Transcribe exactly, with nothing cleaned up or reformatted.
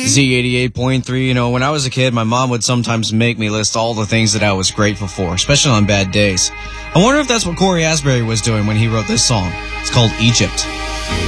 Z eighty-eight point three. You know, when I was a kid, my mom would sometimes make me list all the things that I was grateful for, especially on bad days. I wonder if that's what Corey Asbury was doing when he wrote this song. It's called Egypt.